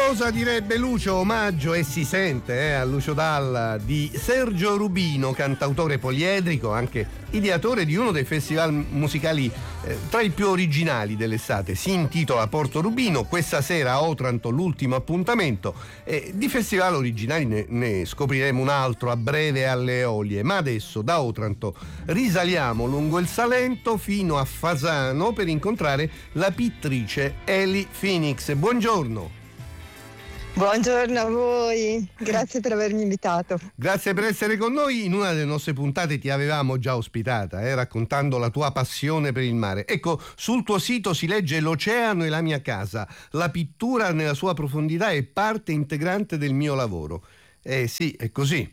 Cosa direbbe Lucio? Omaggio, e si sente, a Lucio Dalla, di Sergio Rubino, cantautore poliedrico, anche ideatore di uno dei festival musicali tra i più originali dell'estate. Si intitola Porto Rubino. Questa sera a Otranto l'ultimo appuntamento. Di festival originali ne scopriremo un altro a breve alle Eolie, ma adesso da Otranto risaliamo lungo il Salento fino a Fasano per incontrare la pittrice Eli Phoenix. Buongiorno. Buongiorno a voi, grazie per avermi invitato. Grazie per essere con noi. In una delle nostre puntate ti avevamo già ospitata, raccontando la tua passione per il mare. Ecco, sul tuo sito si legge: l'oceano è la mia casa, la pittura nella sua profondità è parte integrante del mio lavoro. Sì, è così.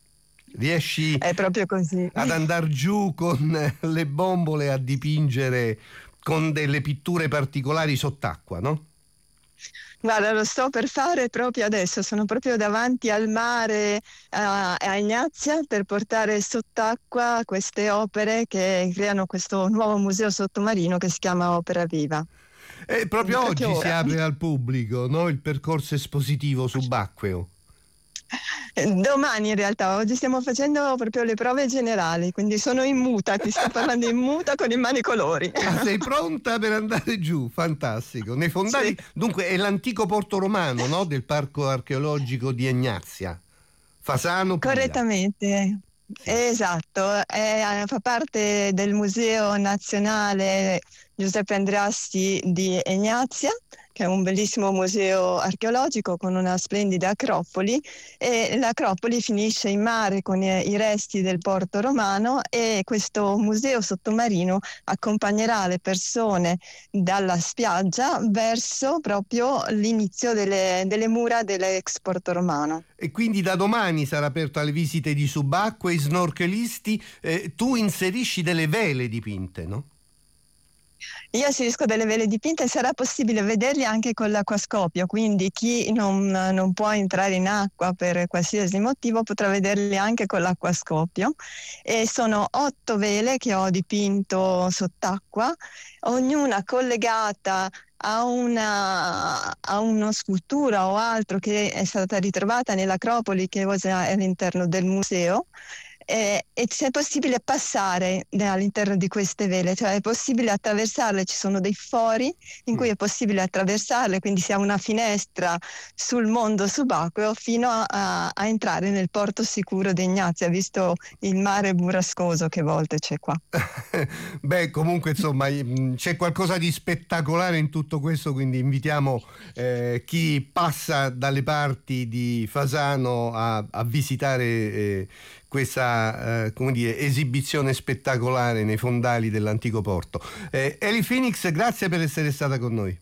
Riesci è proprio così ad andar giù con le bombole a dipingere con delle pitture particolari sott'acqua, no? Guarda, lo sto per fare proprio adesso, sono proprio davanti al mare a Ignazia per portare sott'acqua queste opere che creano questo nuovo museo sottomarino che si chiama Opera Viva. Proprio oggi si apre al pubblico, no? Il percorso espositivo subacqueo. Domani in realtà, oggi stiamo facendo proprio le prove generali, quindi sono in muta, ti sto parlando in muta con in mano i colori. Sei pronta per andare giù? Fantastico. Nei fondali, sì. Dunque è l'antico porto romano, no? Del parco archeologico di Ignazia, Fasano, Puglia. Correttamente. Sì. Esatto, fa parte del Museo Nazionale Giuseppe Andreassi di Ignazia, che è un bellissimo museo archeologico con una splendida acropoli, e l'acropoli finisce in mare con i resti del porto romano, e questo museo sottomarino accompagnerà le persone dalla spiaggia verso proprio l'inizio delle mura dell'ex porto romano. E quindi da domani sarà aperto alle visite di subacquei, snorkelisti. Tu inserisci delle vele dipinte, no? Io inserisco delle vele dipinte e sarà possibile vederli anche con l'acquascopio, quindi chi non può entrare in acqua per qualsiasi motivo potrà vederli anche con l'acquascopio. E sono 8 vele che ho dipinto sott'acqua, ognuna collegata a una scultura o altro che è stata ritrovata nell'acropoli che è all'interno del museo. E c'è possibile passare all'interno di queste vele, cioè è possibile attraversarle, ci sono dei fori in cui è possibile attraversarle, quindi si ha una finestra sul mondo subacqueo fino a entrare nel porto sicuro di Ignazia, visto il mare burrascoso che a volte c'è qua. Beh, comunque insomma c'è qualcosa di spettacolare in tutto questo, quindi invitiamo chi passa dalle parti di Fasano a visitare questa come dire, esibizione spettacolare nei fondali dell'antico porto. Eli Phoenix, grazie per essere stata con noi.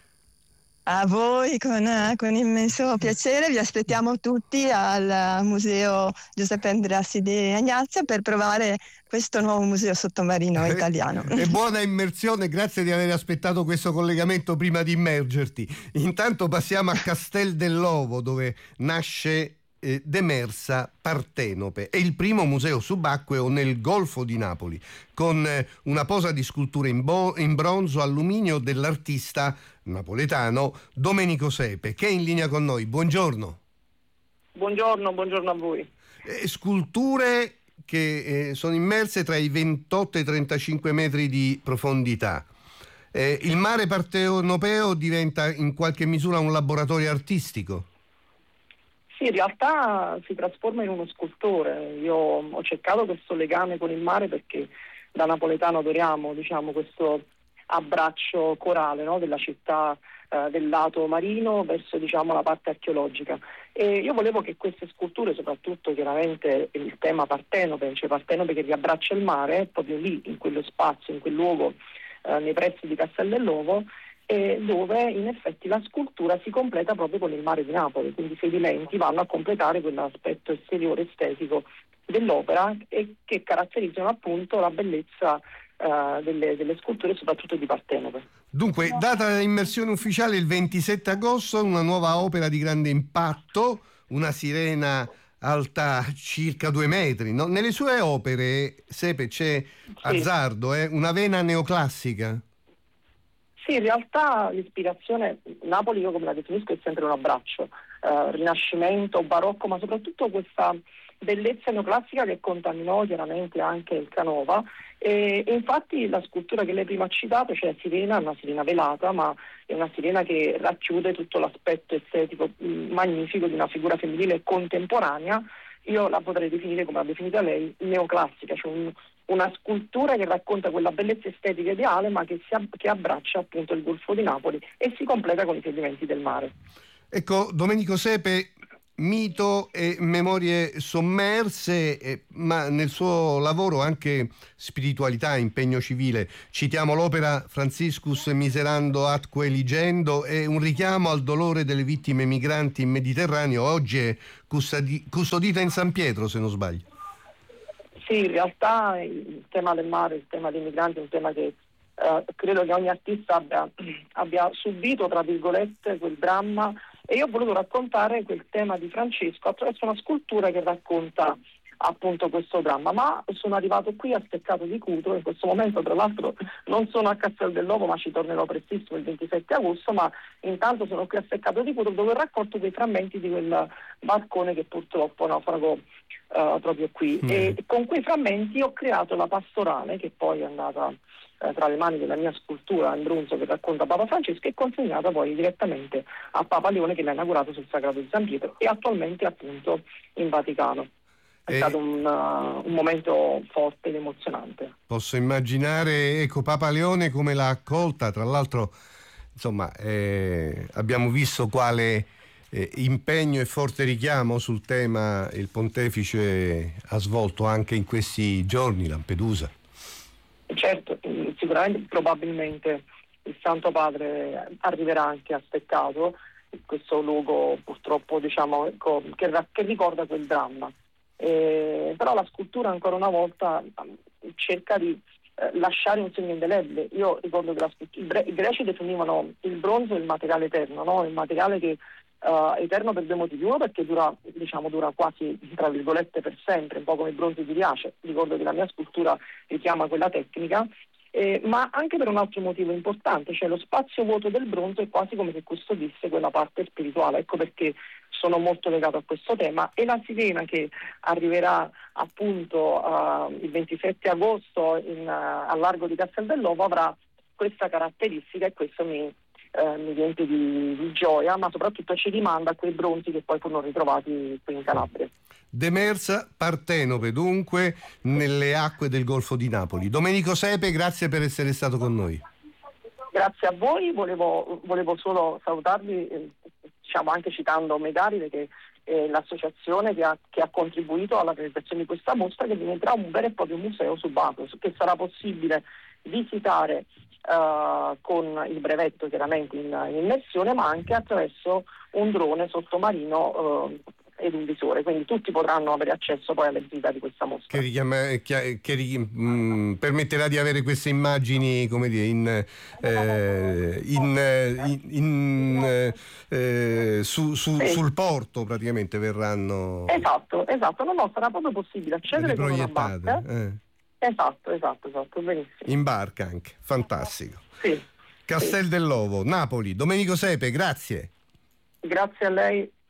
A voi con immenso piacere, vi aspettiamo tutti al Museo Giuseppe Andreassi di Ignazia per provare questo nuovo museo sottomarino italiano. E buona immersione, grazie di aver aspettato questo collegamento prima di immergerti. Intanto passiamo a Castel dell'Ovo, dove nasce Demersa Partenope. È il primo museo subacqueo nel Golfo di Napoli, con una posa di sculture in bronzo alluminio dell'artista napoletano Domenico Sepe, che è in linea con noi. Buongiorno. Buongiorno a voi. Sculture che sono immerse tra i 28 e i 35 metri di profondità. Il mare partenopeo diventa in qualche misura un laboratorio artistico? Sì, in realtà si trasforma in uno scultore. Io ho cercato questo legame con il mare perché da napoletano adoriamo, questo abbraccio corale, no, della città, del lato marino verso, la parte archeologica. E io volevo che queste sculture, soprattutto chiaramente il tema Partenope, cioè Partenope che riabbraccia il mare, proprio lì, in quello spazio, in quel luogo, nei pressi di Castel dell'Ovo, dove in effetti la scultura si completa proprio con il mare di Napoli, quindi i sedimenti vanno a completare quell'aspetto esteriore estetico dell'opera e che caratterizzano appunto la bellezza delle sculture, soprattutto di Partenope. Dunque, data l'immersione ufficiale il 27 agosto, una nuova opera di grande impatto, una sirena alta circa 2 metri, no? Nelle sue opere, Sepe, c'è azzardo, una vena neoclassica? Sì, in realtà l'ispirazione, Napoli io come la definisco è sempre un abbraccio, rinascimento, barocco, ma soprattutto questa bellezza neoclassica che contaminò chiaramente anche il Canova e infatti la scultura che lei prima ha citato, cioè Sirena, è una sirena velata, ma è una sirena che racchiude tutto l'aspetto estetico magnifico di una figura femminile contemporanea. Io la potrei definire, come l'ha definita lei, neoclassica, cioè una scultura che racconta quella bellezza estetica ideale ma che abbraccia appunto il Golfo di Napoli e si completa con i sedimenti del mare. Ecco, Domenico Sepe, mito e memorie sommerse, ma nel suo lavoro anche spiritualità, impegno civile. Citiamo l'opera Franciscus Miserando atque ligendo e un richiamo al dolore delle vittime migranti in Mediterraneo. Oggi è custodita in San Pietro, se non sbaglio. Sì, in realtà il tema del mare, il tema dei migranti è un tema che credo che ogni artista abbia subito, tra virgolette, quel dramma, e io ho voluto raccontare quel tema di Francesco attraverso una scultura che racconta appunto questo dramma, ma sono arrivato qui a Steccato di Cutro, in questo momento tra l'altro non sono a Castel dell'Ovo ma ci tornerò prestissimo il 27 agosto, ma intanto sono qui a Steccato di Cutro dove raccolto dei frammenti di quel barcone che purtroppo naufragò proprio qui e con quei frammenti ho creato la pastorale che poi è andata tra le mani della mia scultura in bronzo che racconta Papa Francesco e consegnata poi direttamente a Papa Leone che l'ha inaugurato sul Sagrato di San Pietro e attualmente appunto in Vaticano. È stato un momento forte ed emozionante. Posso immaginare, ecco, Papa Leone come l'ha accolta, tra l'altro insomma abbiamo visto quale impegno e forte richiamo sul tema il pontefice ha svolto anche in questi giorni, Lampedusa. Certo, sicuramente, probabilmente il Santo Padre arriverà anche a Steccato, questo luogo purtroppo diciamo che ricorda quel dramma. Però la scultura ancora una volta cerca di lasciare un segno indelebile. Io ricordo che i greci definivano il bronzo il materiale eterno, no? Il materiale che eterno per due motivi. Uno perché dura quasi tra virgolette per sempre, un po' come il bronzo di Riace. Ricordo che la mia scultura richiama quella tecnica, ma anche per un altro motivo importante, cioè lo spazio vuoto del bronzo è quasi come se custodisse quella parte spirituale. Ecco perché sono molto legato a questo tema e la sirena che arriverà appunto il 27 agosto al largo di Castel dell'Ovo avrà questa caratteristica e questo mi riempie di gioia, ma soprattutto ci rimanda a quei bronzi che poi furono ritrovati qui in Calabria. Demersa Partenope, dunque, nelle acque del Golfo di Napoli. Domenico Sepe, grazie per essere stato con noi. Grazie a voi, volevo solo salutarvi, diciamo anche citando Megaride, che è l'associazione che ha contribuito alla realizzazione di questa mostra, che diventerà un vero e proprio museo subacqueo, che sarà possibile visitare con il brevetto chiaramente in immersione, ma anche attraverso un drone sottomarino ed un visore, quindi tutti potranno avere accesso poi alle visita di questa mostra. Che permetterà di avere queste immagini, come dire, sul porto praticamente verranno. Esatto, no, sarà proprio possibile accedere con una barca. Esatto, benissimo. In barca anche, fantastico. Sì. Castel dell'Ovo, Napoli. Domenico Sepe, grazie. Grazie a lei.